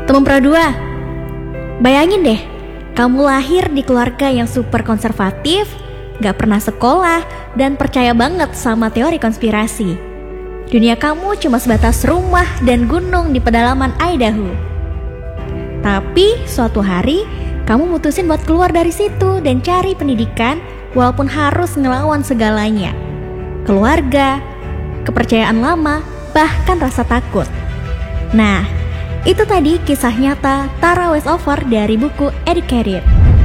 Teman Pro 2, bayangin deh, kamu lahir di keluarga yang super konservatif, gak pernah sekolah, dan percaya banget sama teori konspirasi. Dunia kamu cuma sebatas rumah dan gunung di pedalaman Idaho. Tapi suatu hari, kamu mutusin buat keluar dari situ dan cari pendidikan walaupun harus ngelawan segalanya. Keluarga, kepercayaan lama, bahkan rasa takut. Nah, itu tadi kisah nyata Tara Westover dari buku Educated.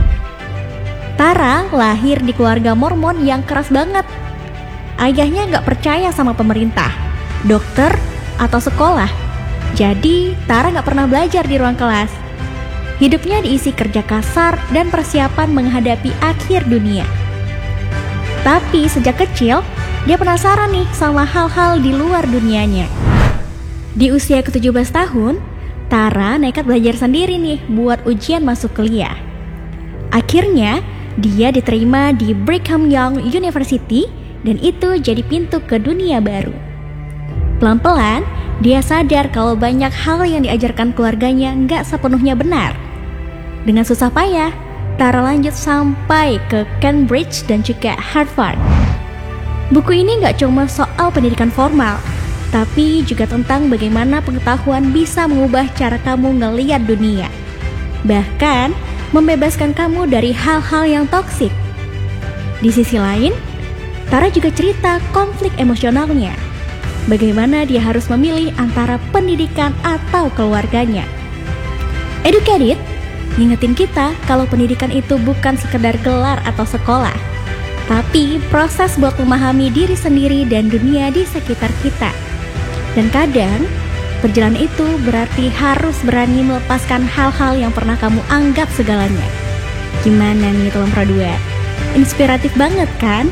Tara lahir di keluarga Mormon yang keras banget. Ayahnya gak percaya sama pemerintah, dokter, atau sekolah. Jadi Tara gak pernah belajar di ruang kelas. Hidupnya diisi kerja kasar dan persiapan menghadapi akhir dunia. Tapi sejak kecil, dia penasaran nih sama hal-hal di luar dunianya. Di usia ke-17 tahun, Tara nekat belajar sendiri nih buat ujian masuk kuliah. Akhirnya, dia diterima di Brigham Young University dan itu jadi pintu ke dunia baru. Pelan-pelan, dia sadar kalau banyak hal yang diajarkan keluarganya nggak sepenuhnya benar. Dengan susah payah, Tara lanjut sampai ke Cambridge dan juga Harvard. Buku ini nggak cuma soal pendidikan formal, tapi juga tentang bagaimana pengetahuan bisa mengubah cara kamu ngelihat dunia. Bahkan, membebaskan kamu dari hal-hal yang toksik. Di sisi lain, Tara juga cerita konflik emosionalnya. Bagaimana dia harus memilih antara pendidikan atau keluarganya. Educated ngingetin kita kalau pendidikan itu bukan sekedar gelar atau sekolah, tapi proses buat memahami diri sendiri dan dunia di sekitar kita. Dan kadang, perjalanan itu berarti harus berani melepaskan hal-hal yang pernah kamu anggap segalanya. Gimana nih teman Pro 2? Inspiratif banget kan?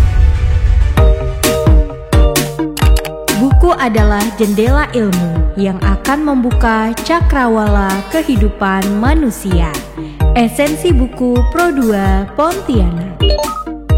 Buku adalah jendela ilmu yang akan membuka cakrawala kehidupan manusia. Esensi buku Pro 2 Pontianak.